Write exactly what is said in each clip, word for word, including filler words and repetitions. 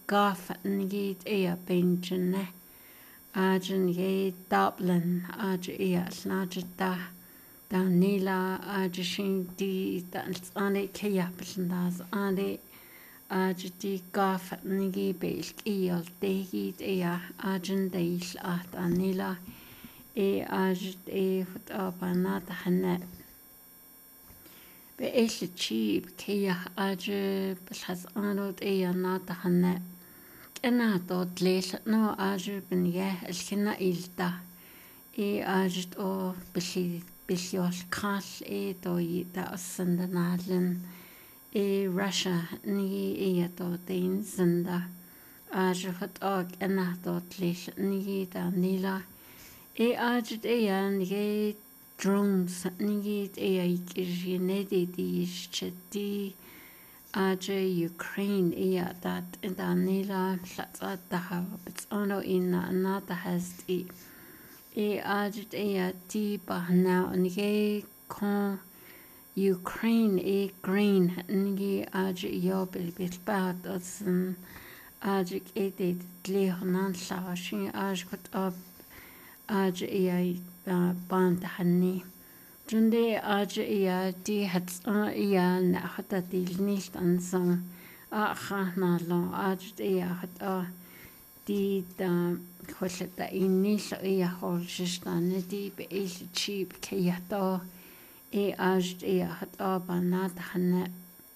Goff ngi ea benjene ajin ye Dublin aj ea snajita da nila aj shin di da ane kea psndas ane aj di Goff ngi belk eol degi ea ajin deil at anila e aj e fut abanat hanne be eich cheap kea aj blas anod ea nat hanne أنا ضد ليش نو أجر بنيه الكنا إلدا إيه أجر أو بشي بشيول كال إيه دوي دا أصندنا لن إيه روسيا نيجي إيه دو دين زندا أجر خد أوك أنا ضد ليش نيجي دا نيلا إيه أجر إيه نيجي drones نيجي إيه يكيجي ندي ديش تدي أجي Ukraine إيا دات إندا نيلا لطا دها بتسانو إنا ناتا هست إي إي أجد إيا دي بحنا نيجي كون Ukraine إي green نيجي أجي يوبل بالبعض أصن أجي إيدي تليه نانسا شين أجي كت أب أجي إيا باند حني جندي أج إيا دي هتس إيا نأخذ دي نيشت أنسان أخنا لون أج إيا هت دي دا خلت دا إنيش إيا خلشتان دي بإيش تشيب كي يحتو إي أج إيا هت بنات حنا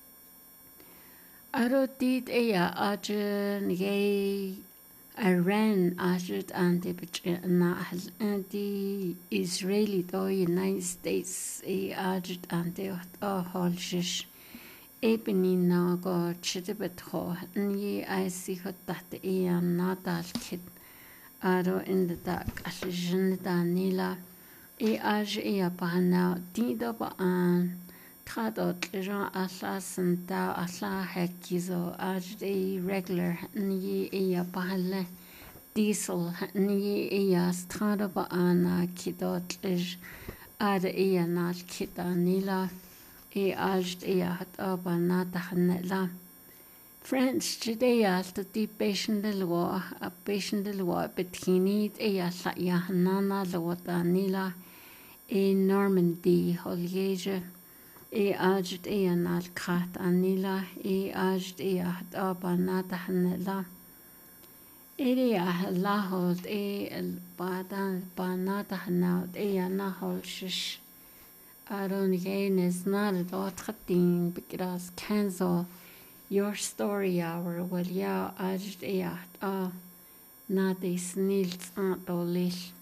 أرو ديد إيا أج نجي Iran أجد أنتي بتجنا أنتي إسرائيل دو United States إي أجد أنتي أهالشش إي بنينا قا شد بتخو إني أيسي خد تحت إيا نادال كد أرو إند داك أشجن دانيلا إي أج إيا بحنا ديدا بان تخادوت لجان أساسن دا أسا هكيزو أجد إي regular نيجي إيا بحلة ديسل نيجي إيا ستخادو بأنا كيدوت لج أد إيا نال كيدا نيلا إي أجد إيا هت أبا ناتخن لا French جديا تدي بيشن دلوا بيشن دلوا بتخينيد إيا سايا نانا لوتا نيلا إي نورماندي هوليجه إي أجد إيا نال كات أنيلا إي أجد إيا هت أبا ناتحن لا إيا لاهولد إي البادان باناتحن إيا ناهول شش أرون يينز نال دوت خطين بكراس cancel your story hour واليا أجد إيا هت أ نادي سنيلت أنتو ليش